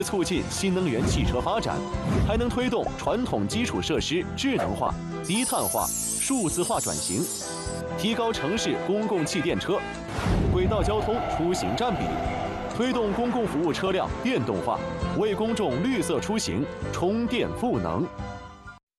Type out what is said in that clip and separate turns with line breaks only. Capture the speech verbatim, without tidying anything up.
促进新能源汽车发展，还能推动传统基础设施智能化、低碳化、数字化转型，提高城市公共汽电车、轨道交通出行占比，推动公共服务车辆电动化，为公众绿色出行充电赋能。